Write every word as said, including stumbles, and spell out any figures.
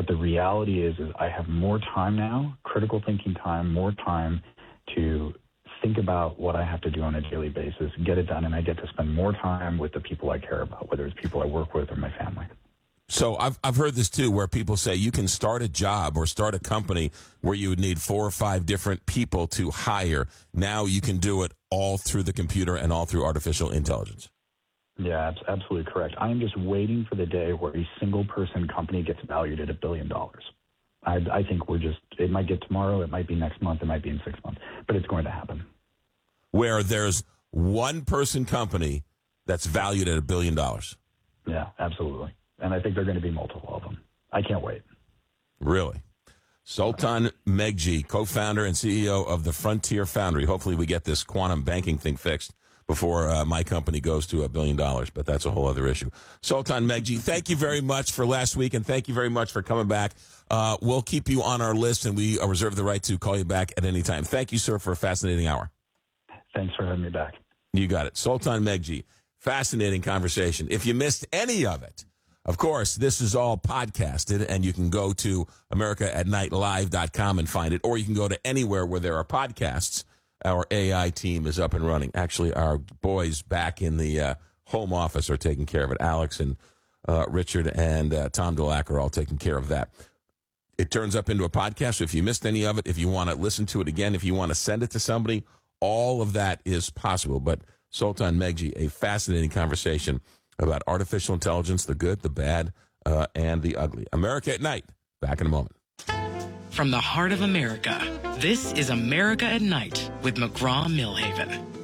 But the reality is, is I have more time now, critical thinking time, more time to think about what I have to do on a daily basis, get it done, and I get to spend more time with the people I care about, whether it's people I work with or my family. So I've I've heard this too, where people say you can start a job or start a company where you would need four or five different people to hire. Now you can do it all through the computer and all through artificial intelligence. Yeah, absolutely correct. I am just waiting for the day where a single person company gets valued at a billion dollars. I, I think we're just, it might get tomorrow, it might be next month, it might be in six months, but it's going to happen. Where there's one person company that's valued at a billion dollars. Yeah, absolutely. And I think there are going to be multiple of them. I can't wait. Really? Sultan Meghji, co-founder and C E O of the Frontier Foundry. Hopefully we get this quantum banking thing fixed before uh, my company goes to a billion dollars, but that's a whole other issue. Sultan Meghji, thank you very much for last week, and thank you very much for coming back. Uh, we'll keep you on our list, and we uh, reserve the right to call you back at any time. Thank you, sir, for a fascinating hour. Thanks for having me back. You got it. Sultan Meghji, fascinating conversation. If you missed any of it, of course, this is all podcasted, and you can go to america at night live dot com and find it, or you can go to anywhere where there are podcasts. Our A I team is up and running. Actually, our boys back in the uh, home office are taking care of it. Alex and uh, Richard and uh, Tom Dulac are all taking care of that. It turns up into a podcast. So if you missed any of it, if you want to listen to it again, if you want to send it to somebody, all of that is possible. But Sultan Meghji, a fascinating conversation about artificial intelligence, the good, the bad, uh, and the ugly. America at Night. Back in a moment. From the heart of America, this is America at Night with McGraw-Millhaven.